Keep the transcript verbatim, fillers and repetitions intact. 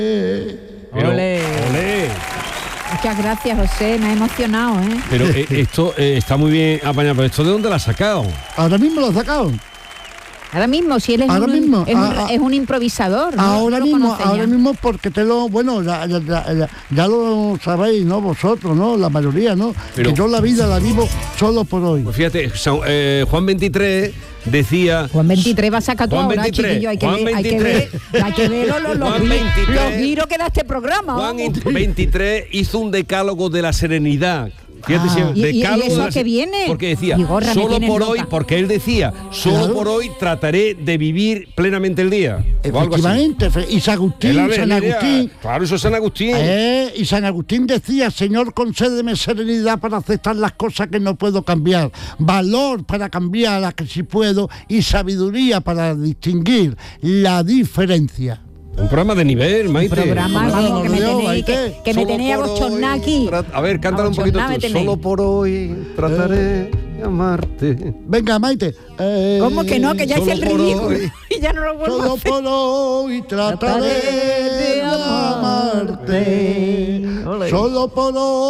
Pero, Olé. olé. Muchas gracias, José, me ha emocionado, ¿eh? Pero eh, esto eh, está muy bien apañado, pero ¿esto de dónde lo has sacado? Ahora mismo lo he sacado. Ahora mismo, si él es, Ahora un, mismo, es, un, a- a- es un improvisador, ¿no? Ahora ¿No lo mismo, conoce ahora ya? mismo porque te lo, bueno, ya, ya- ya- ya lo sabéis, ¿no? Vosotros, ¿no? La mayoría, ¿no? Pero- que yo la vida la vivo solo por hoy. Pues fíjate, San- eh, Juan veintitrés decía... Juan veintitrés va a sacar tú Juan ahora, veintitrés, chiquillo, hay que Juan ver, hay que veintitrés. ver, hay que ver los, los, los, Juan gi- veintitrés. los giros que da este programa. Juan vamos. veintitrés hizo un decálogo de la serenidad. Fíjate, Ah. si- ¿Y- y- y decálogo eso de la qué se- viene? Porque decía, Vigorra, me solo tienes por loca. hoy, porque él decía, solo Claro. por hoy trataré de vivir plenamente el día. O algo así. Efectivamente, fe- y San Agustín, Es la San alegría. Agustín. Claro, eso es San Agustín. Eh, y San Agustín decía, Señor, concédeme serenidad para aceptar las cosas que no puedo cambiar, valor para cambiar las que sí puedo y sabiduría para distinguir la diferencia. Un programa de nivel, Maite. Programa, Vamos, vamos, que me Dios, tenéis, que, Maite. que me Solo tenéis por abochornada hoy aquí. tra- A ver, cántalo un poquito Abochornada me tú. tenéis. Solo por hoy trataré de amarte. Venga, Maite. eh, ¿Cómo que no? Que ya hice el solo por ridículo hoy. y ya no lo vuelvo a Solo hacer. por hoy trataré de amarte. Ole. Solo por hoy.